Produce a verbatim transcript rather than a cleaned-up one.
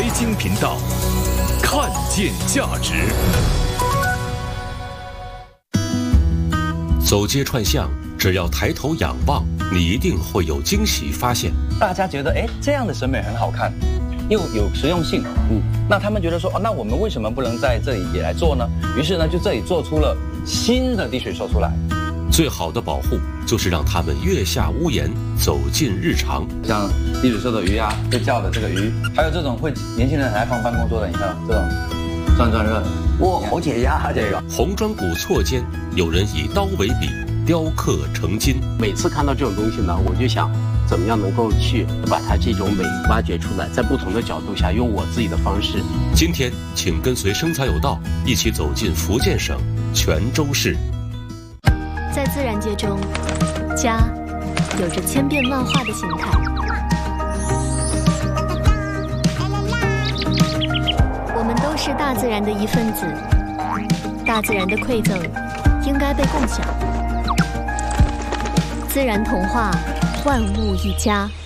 财经频道，看见价值。走街串巷，只要抬头仰望，你一定会有惊喜发现。 大家觉得，哎，这样的审美很好看，又有实用性，嗯，那他们觉得说，哦，那我们为什么不能在这里也来做呢？于是呢，就这里做出了新的滴水兽出来。 最好的保护就是让他们跃下屋檐，走进日常。 像滴水兽的鱼啊，会叫的这个鱼，还有这种会年轻人很爱放办公桌的，你看这种转转热， 哇，好解压啊！这个红砖古错间，有人以刀为笔，雕刻成金。 每次看到这种东西呢，我就想怎么样能够去把它这种美挖掘出来，在不同的角度下用我自己的方式。 今天请跟随生财有道一起走进福建省泉州市。 在自然界中，家有着千变万化的形态。我们都是大自然的一份子，大自然的馈赠应该被共享。自然童话，万物一家。